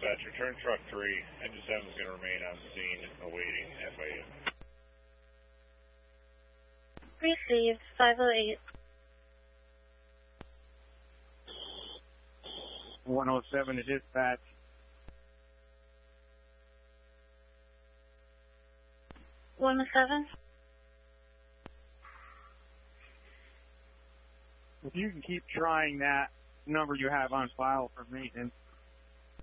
dispatch, return truck 3. Engine 7 is going to remain on scene awaiting FIU. Received, 508. 107 to dispatch. One seven. If you can keep trying that number you have on file for maintenance.